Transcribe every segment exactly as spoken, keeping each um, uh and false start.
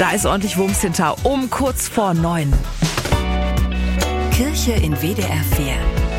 Da ist ordentlich Wumms hinter, um kurz vor neun. Kirche in W D R vier.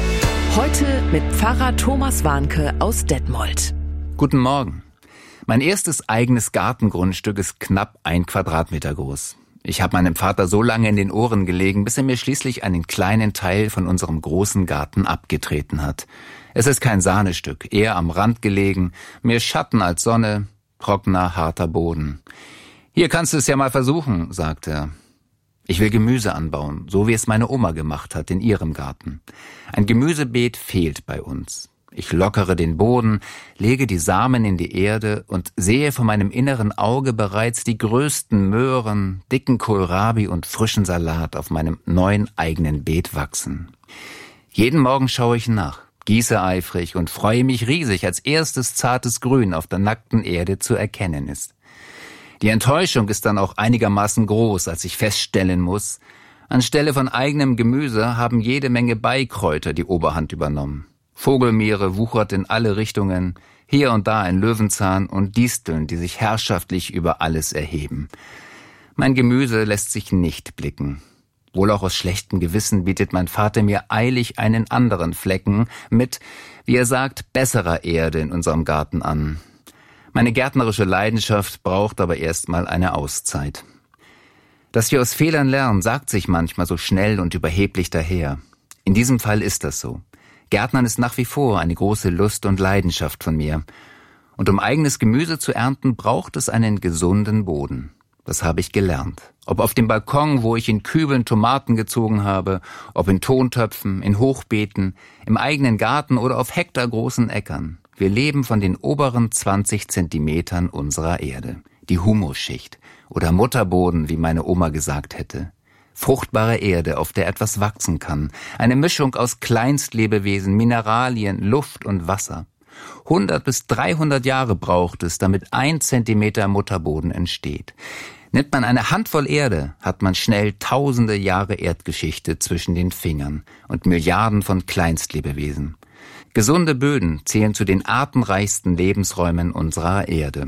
Heute mit Pfarrer Thomas Warnke aus Detmold. Guten Morgen. Mein erstes eigenes Gartengrundstück ist knapp ein Quadratmeter groß. Ich habe meinem Vater so lange in den Ohren gelegen, bis er mir schließlich einen kleinen Teil von unserem großen Garten abgetreten hat. Es ist kein Sahnestück, eher am Rand gelegen, mehr Schatten als Sonne, trockener, harter Boden. »Hier kannst du es ja mal versuchen«, sagt er. Ich will Gemüse anbauen, so wie es meine Oma gemacht hat in ihrem Garten. Ein Gemüsebeet fehlt bei uns. Ich lockere den Boden, lege die Samen in die Erde und sehe vor meinem inneren Auge bereits die größten Möhren, dicken Kohlrabi und frischen Salat auf meinem neuen eigenen Beet wachsen. Jeden Morgen schaue ich nach, gieße eifrig und freue mich riesig, als erstes zartes Grün auf der nackten Erde zu erkennen ist. Die Enttäuschung ist dann auch einigermaßen groß, als ich feststellen muss, anstelle von eigenem Gemüse haben jede Menge Beikräuter die Oberhand übernommen. Vogelmeere wuchert in alle Richtungen, hier und da ein Löwenzahn und Disteln, die sich herrschaftlich über alles erheben. Mein Gemüse lässt sich nicht blicken. Wohl auch aus schlechtem Gewissen bietet mein Vater mir eilig einen anderen Flecken mit, wie er sagt, besserer Erde in unserem Garten an. Meine gärtnerische Leidenschaft braucht aber erstmal eine Auszeit. Dass wir aus Fehlern lernen, sagt sich manchmal so schnell und überheblich daher. In diesem Fall ist das so. Gärtnern ist nach wie vor eine große Lust und Leidenschaft von mir. Und um eigenes Gemüse zu ernten, braucht es einen gesunden Boden. Das habe ich gelernt. Ob auf dem Balkon, wo ich in Kübeln Tomaten gezogen habe, ob in Tontöpfen, in Hochbeeten, im eigenen Garten oder auf hektargroßen Äckern. Wir leben von den oberen zwanzig Zentimetern unserer Erde. Die Humusschicht oder Mutterboden, wie meine Oma gesagt hätte. Fruchtbare Erde, auf der etwas wachsen kann. Eine Mischung aus Kleinstlebewesen, Mineralien, Luft und Wasser. hundert bis dreihundert Jahre braucht es, damit ein Zentimeter Mutterboden entsteht. Nimmt man eine Handvoll Erde, hat man schnell tausende Jahre Erdgeschichte zwischen den Fingern und Milliarden von Kleinstlebewesen. Gesunde Böden zählen zu den artenreichsten Lebensräumen unserer Erde.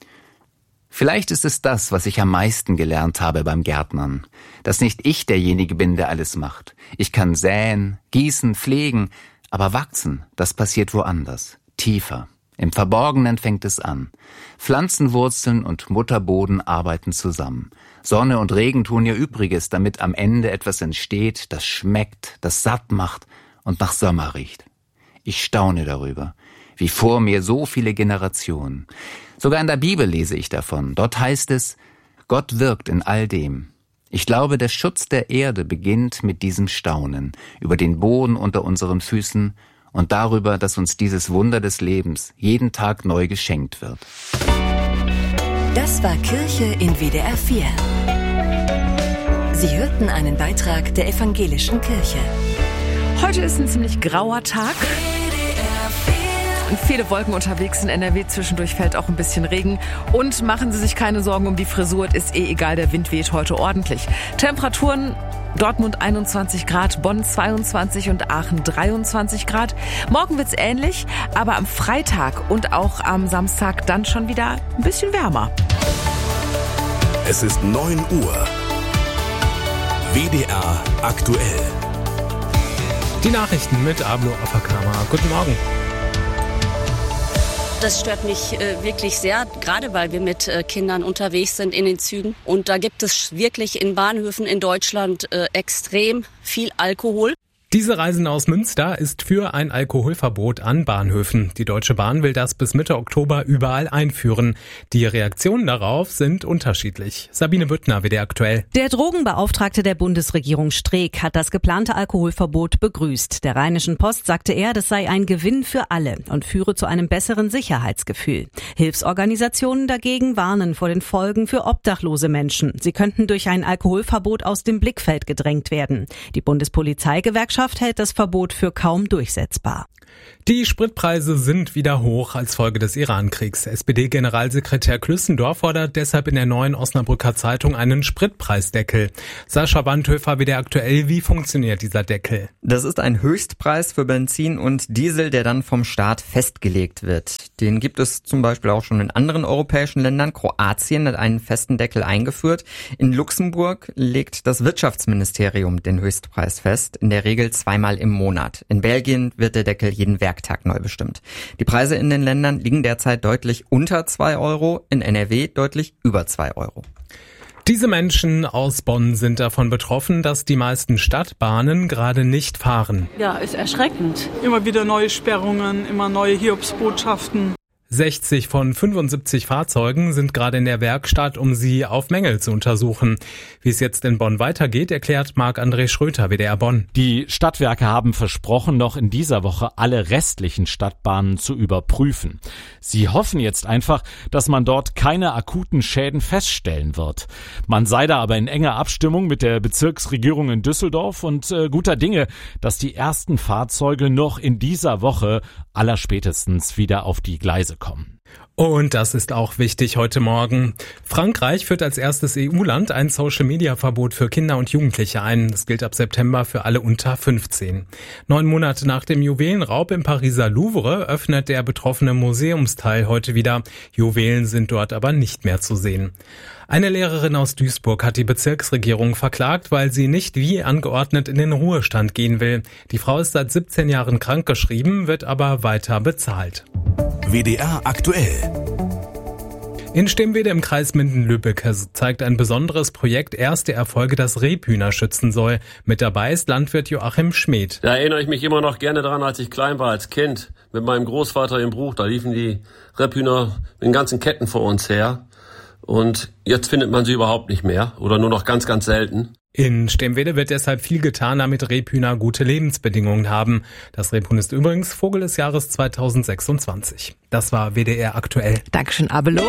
Vielleicht ist es das, was ich am meisten gelernt habe beim Gärtnern, dass nicht ich derjenige bin, der alles macht. Ich kann säen, gießen, pflegen, aber wachsen, das passiert woanders, tiefer. Im Verborgenen fängt es an. Pflanzenwurzeln und Mutterboden arbeiten zusammen. Sonne und Regen tun ihr Übriges, damit am Ende etwas entsteht, das schmeckt, das satt macht und nach Sommer riecht. Ich staune darüber, wie vor mir so viele Generationen. Sogar in der Bibel lese ich davon. Dort heißt es, Gott wirkt in all dem. Ich glaube, der Schutz der Erde beginnt mit diesem Staunen über den Boden unter unseren Füßen und darüber, dass uns dieses Wunder des Lebens jeden Tag neu geschenkt wird. Das war Kirche in W D R vier. Sie hörten einen Beitrag der Evangelischen Kirche. Heute ist ein ziemlich grauer Tag. Viele Wolken unterwegs in N R W, zwischendurch fällt auch ein bisschen Regen. Und machen Sie sich keine Sorgen um die Frisur, ist eh egal, der Wind weht heute ordentlich. Temperaturen: Dortmund einundzwanzig Grad, Bonn zweiundzwanzig und Aachen dreiundzwanzig Grad. Morgen wird's ähnlich, aber am Freitag und auch am Samstag dann schon wieder ein bisschen wärmer. Es ist neun Uhr. W D R aktuell. Die Nachrichten mit Ablo Afakama. Guten Morgen. Das stört mich äh, wirklich sehr, gerade weil wir mit äh, Kindern unterwegs sind in den Zügen. Und da gibt es wirklich in Bahnhöfen in Deutschland äh, extrem viel Alkohol. Diese Reise aus Münster ist für ein Alkoholverbot an Bahnhöfen. Die Deutsche Bahn will das bis Mitte Oktober überall einführen. Die Reaktionen darauf sind unterschiedlich. Sabine Büttner, W D R aktuell. Der Drogenbeauftragte der Bundesregierung Streeck hat das geplante Alkoholverbot begrüßt. Der Rheinischen Post sagte er, das sei ein Gewinn für alle und führe zu einem besseren Sicherheitsgefühl. Hilfsorganisationen dagegen warnen vor den Folgen für obdachlose Menschen. Sie könnten durch ein Alkoholverbot aus dem Blickfeld gedrängt werden. Die Bundespolizeigewerkschaft Gewerkschaft hält das Verbot für kaum durchsetzbar. Die Spritpreise sind wieder hoch als Folge des Iran-Kriegs. S P D-Generalsekretär Klüssendorf fordert deshalb in der neuen Osnabrücker Zeitung einen Spritpreisdeckel. Sascha Wandhöfer, W D R aktuell, wie funktioniert dieser Deckel? Das ist ein Höchstpreis für Benzin und Diesel, der dann vom Staat festgelegt wird. Den gibt es zum Beispiel auch schon in anderen europäischen Ländern. Kroatien hat einen festen Deckel eingeführt. In Luxemburg legt das Wirtschaftsministerium den Höchstpreis fest, in der Regel zweimal im Monat. In Belgien wird der Deckel jeden Werktag neu bestimmt. Die Preise in den Ländern liegen derzeit deutlich unter zwei Euro, in N R W deutlich über zwei Euro. Diese Menschen aus Bonn sind davon betroffen, dass die meisten Stadtbahnen gerade nicht fahren. Ja, ist erschreckend. Immer wieder neue Sperrungen, immer neue Hiobsbotschaften. sechzig von fünfundsiebzig Fahrzeugen sind gerade in der Werkstatt, um sie auf Mängel zu untersuchen. Wie es jetzt in Bonn weitergeht, erklärt Marc-André Schröter, W D R Bonn. Die Stadtwerke haben versprochen, noch in dieser Woche alle restlichen Stadtbahnen zu überprüfen. Sie hoffen jetzt einfach, dass man dort keine akuten Schäden feststellen wird. Man sei da aber in enger Abstimmung mit der Bezirksregierung in Düsseldorf und äh, guter Dinge, dass die ersten Fahrzeuge noch in dieser Woche allerspätestens wieder auf die Gleise kommen. Und das ist auch wichtig heute Morgen. Frankreich führt als erstes E U-Land ein Social-Media-Verbot für Kinder und Jugendliche ein. Das gilt ab September für alle unter fünfzehn. Neun Monate nach dem Juwelenraub im Pariser Louvre öffnet der betroffene Museumsteil heute wieder. Juwelen sind dort aber nicht mehr zu sehen. Eine Lehrerin aus Duisburg hat die Bezirksregierung verklagt, weil sie nicht wie angeordnet in den Ruhestand gehen will. Die Frau ist seit siebzehn Jahren krankgeschrieben, wird aber weiter bezahlt. W D R aktuell. In Stemwede im Kreis Minden-Lübbecke zeigt ein besonderes Projekt erste Erfolge, das Rebhühner schützen soll. Mit dabei ist Landwirt Joachim Schmid. Da erinnere ich mich immer noch gerne dran, als ich klein war, als Kind, mit meinem Großvater im Bruch. Da liefen die Rebhühner in ganzen Ketten vor uns her. Und jetzt findet man sie überhaupt nicht mehr oder nur noch ganz, ganz selten. In Stemwede wird deshalb viel getan, damit Rebhühner gute Lebensbedingungen haben. Das Rebhuhn ist übrigens Vogel des Jahres zweitausendsechsundzwanzig. Das war W D R aktuell. Dankeschön, Abelo.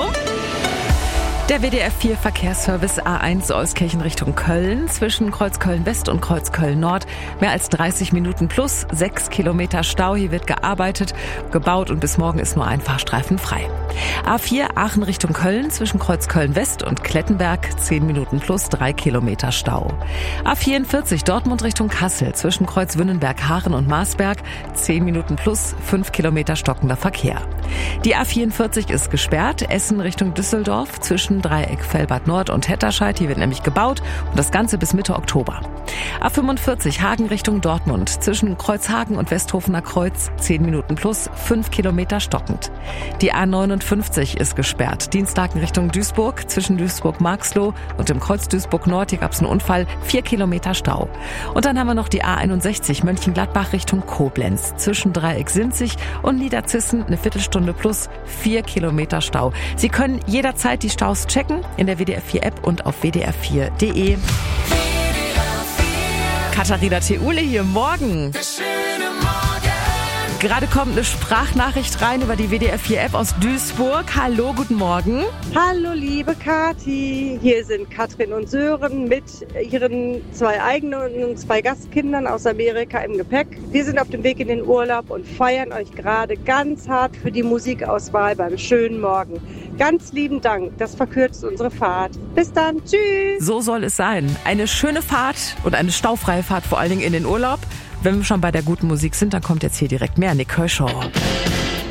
Der W D R vier Verkehrsservice A eins Euskirchen Richtung Köln zwischen Kreuzköln West und Kreuzköln Nord. Mehr als dreißig Minuten plus sechs Kilometer Stau. Hier wird gearbeitet, gebaut und bis morgen ist nur ein Fahrstreifen frei. A vier Aachen Richtung Köln zwischen Kreuzköln West und Klettenberg zehn Minuten plus drei Kilometer Stau. A vierundvierzig Dortmund Richtung Kassel zwischen Kreuzwünnenberg, Haaren und Marsberg zehn Minuten plus fünf Kilometer stockender Verkehr. Die A vierundvierzig ist gesperrt. Essen Richtung Düsseldorf zwischen Dreieck Fellbad Nord und Hetterscheid. Hier wird nämlich gebaut und das Ganze bis Mitte Oktober. A fünfundvierzig Hagen Richtung Dortmund zwischen Kreuzhagen und Westhofener Kreuz zehn Minuten plus fünf Kilometer stockend. Die A neunundfünfzig ist gesperrt. Diensthagen Richtung Duisburg zwischen Duisburg-Marxloh und dem Kreuz Duisburg Nord. Hier gab es einen Unfall, vier Kilometer Stau. Und dann haben wir noch die A einundsechzig Mönchengladbach Richtung Koblenz zwischen Dreieck Sinzig und Niederzissen eine Viertelstunde plus vier Kilometer Stau. Sie können jederzeit die Staus checken in der W D R vier App und auf w d r vier punkt d e. Katharina Theule hier, morgen. Gerade kommt eine Sprachnachricht rein über die W D R vier App aus Duisburg. Hallo, guten Morgen. Hallo, liebe Kathi. Hier sind Katrin und Sören mit ihren zwei eigenen und zwei Gastkindern aus Amerika im Gepäck. Wir sind auf dem Weg in den Urlaub und feiern euch gerade ganz hart für die Musikauswahl beim schönen Morgen. Ganz lieben Dank, das verkürzt unsere Fahrt. Bis dann, tschüss. So soll es sein. Eine schöne Fahrt und eine staufreie Fahrt vor allen Dingen in den Urlaub. Wenn wir schon bei der guten Musik sind, dann kommt jetzt hier direkt mehr Nick Kershaw.